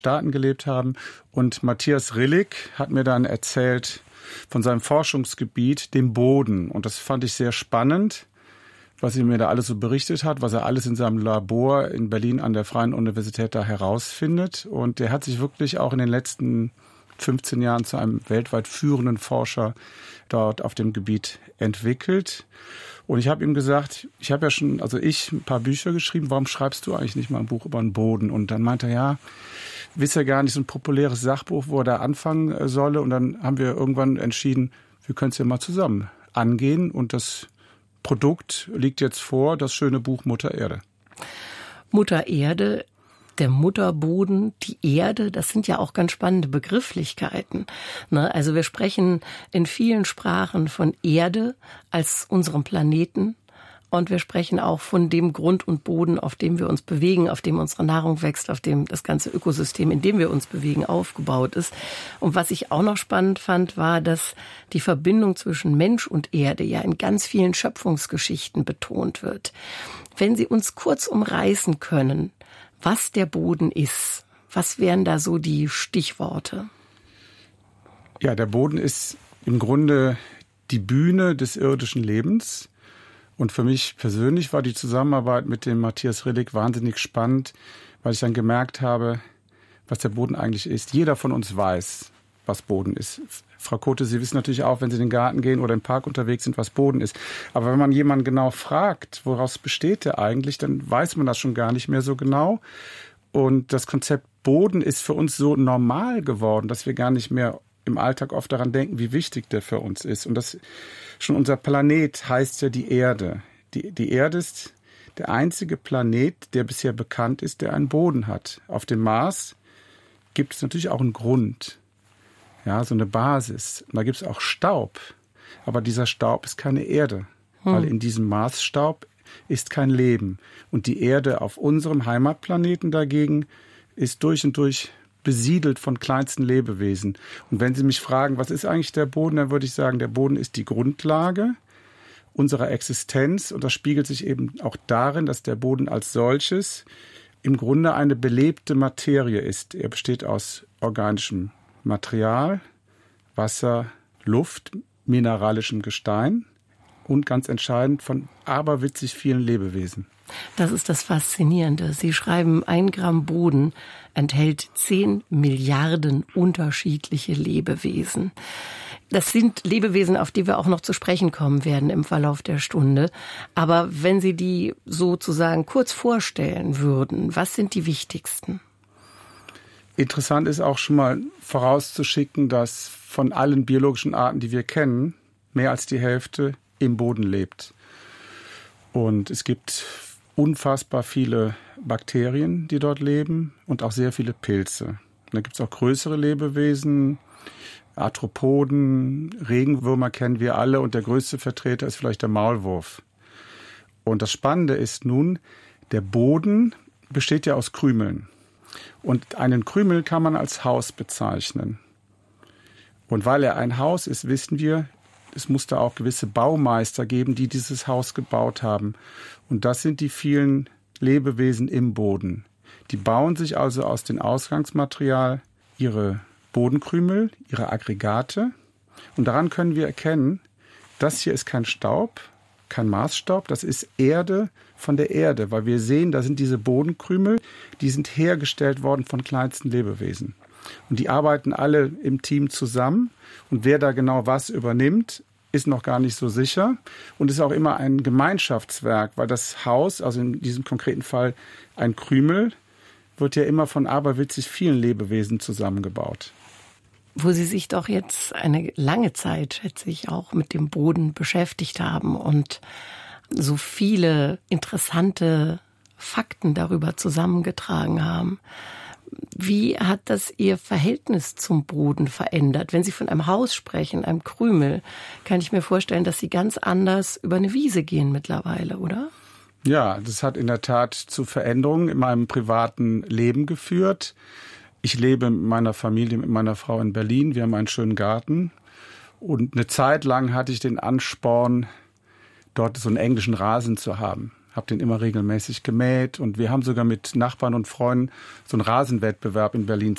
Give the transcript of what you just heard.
Staaten gelebt haben. Und Matthias Rillig hat mir dann erzählt von seinem Forschungsgebiet, dem Boden. Und das fand ich sehr spannend, was er mir da alles so berichtet hat, was er alles in seinem Labor in Berlin an der Freien Universität da herausfindet. Und der hat sich wirklich auch in den letzten 15 Jahren zu einem weltweit führenden Forscher dort auf dem Gebiet entwickelt. Und ich habe ihm gesagt, ich habe ja schon, ein paar Bücher geschrieben, warum schreibst du eigentlich nicht mal ein Buch über den Boden? Und dann meinte er, ja, wisst ihr gar nicht, so ein populäres Sachbuch, wo er da anfangen solle. Und dann haben wir irgendwann entschieden, wir können es ja mal zusammen angehen. Und das Produkt liegt jetzt vor, das schöne Buch Mutter Erde. Mutter Erde, der Mutterboden, die Erde, das sind ja auch ganz spannende Begrifflichkeiten. Also wir sprechen in vielen Sprachen von Erde als unserem Planeten. Und wir sprechen auch von dem Grund und Boden, auf dem wir uns bewegen, auf dem unsere Nahrung wächst, auf dem das ganze Ökosystem, in dem wir uns bewegen, aufgebaut ist. Und was ich auch noch spannend fand, war, dass die Verbindung zwischen Mensch und Erde ja in ganz vielen Schöpfungsgeschichten betont wird. Wenn Sie uns kurz umreißen können, was der Boden ist, was wären da so die Stichworte? Ja, der Boden ist im Grunde die Bühne des irdischen Lebens. Und für mich persönlich war die Zusammenarbeit mit dem Matthias Rillig wahnsinnig spannend, weil ich dann gemerkt habe, was der Boden eigentlich ist. Jeder von uns weiß, was Boden ist. Frau Kote, Sie wissen natürlich auch, wenn Sie in den Garten gehen oder im Park unterwegs sind, was Boden ist. Aber wenn man jemanden genau fragt, woraus besteht der eigentlich, dann weiß man das schon gar nicht mehr so genau. Und das Konzept Boden ist für uns so normal geworden, dass wir gar nicht mehr im Alltag oft daran denken, wie wichtig der für uns ist. Und das schon unser Planet heißt ja die Erde. Die Erde ist der einzige Planet, der bisher bekannt ist, der einen Boden hat. Auf dem Mars gibt es natürlich auch einen Grund, ja, so eine Basis. Und da gibt es auch Staub. Aber dieser Staub ist keine Erde, weil in diesem Marsstaub ist kein Leben. Und die Erde auf unserem Heimatplaneten dagegen ist durch und durch besiedelt von kleinsten Lebewesen. Und wenn Sie mich fragen, was ist eigentlich der Boden, dann würde ich sagen, der Boden ist die Grundlage unserer Existenz. Und das spiegelt sich eben auch darin, dass der Boden als solches im Grunde eine belebte Materie ist. Er besteht aus organischem Material, Wasser, Luft, mineralischem Gestein und ganz entscheidend von aberwitzig vielen Lebewesen. Das ist das Faszinierende. Sie schreiben, 1 Gramm Boden enthält 10 Milliarden unterschiedliche Lebewesen. Das sind Lebewesen, auf die wir auch noch zu sprechen kommen werden im Verlauf der Stunde. Aber wenn Sie die sozusagen kurz vorstellen würden, was sind die wichtigsten? Interessant ist auch schon mal vorauszuschicken, dass von allen biologischen Arten, die wir kennen, mehr als die Hälfte im Boden lebt. Und es gibt unfassbar viele Bakterien, die dort leben und auch sehr viele Pilze. Und da gibt es auch größere Lebewesen, Arthropoden, Regenwürmer kennen wir alle und der größte Vertreter ist vielleicht der Maulwurf. Und das Spannende ist nun, der Boden besteht ja aus Krümeln. Und einen Krümel kann man als Haus bezeichnen. Und weil er ein Haus ist, wissen wir, es muss da auch gewisse Baumeister geben, die dieses Haus gebaut haben. Und das sind die vielen Lebewesen im Boden. Die bauen sich also aus dem Ausgangsmaterial ihre Bodenkrümel, ihre Aggregate. Und daran können wir erkennen, das hier ist kein Staub, kein Marsstaub, das ist Erde von der Erde, weil wir sehen, da sind diese Bodenkrümel, die sind hergestellt worden von kleinsten Lebewesen. Und die arbeiten alle im Team zusammen. Und wer da genau was übernimmt, ist noch gar nicht so sicher. Und ist auch immer ein Gemeinschaftswerk, weil das Haus, also in diesem konkreten Fall ein Krümel, wird ja immer von aberwitzig vielen Lebewesen zusammengebaut. Wo Sie sich doch jetzt eine lange Zeit, schätze ich, auch mit dem Boden beschäftigt haben und so viele interessante Fakten darüber zusammengetragen haben. Wie hat das Ihr Verhältnis zum Boden verändert? Wenn Sie von einem Haus sprechen, einem Krümel, kann ich mir vorstellen, dass Sie ganz anders über eine Wiese gehen mittlerweile, oder? Ja, das hat in der Tat zu Veränderungen in meinem privaten Leben geführt. Ich lebe mit meiner Familie, mit meiner Frau in Berlin. Wir haben einen schönen Garten. Und eine Zeit lang hatte ich den Ansporn, dort so einen englischen Rasen zu haben. Habe den immer regelmäßig gemäht. Und wir haben sogar mit Nachbarn und Freunden so einen Rasenwettbewerb in Berlin